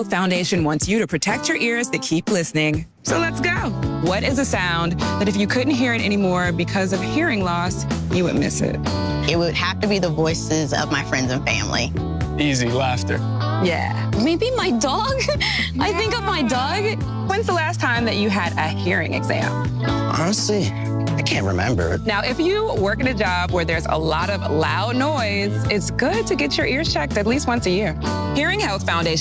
Health Foundation wants you to protect your ears that keep listening. So let's go. What is a sound that if you couldn't hear it anymore because of hearing loss, you would miss it? It would have to be the voices of my friends and family. Easy, laughter. Yeah. Maybe my dog? I think of my dog. When's the last time that you had a hearing exam? Honestly, I can't remember. Now, if you work in a job where there's a lot of loud noise, it's good to get your ears checked at least once a year. Hearing Health Foundation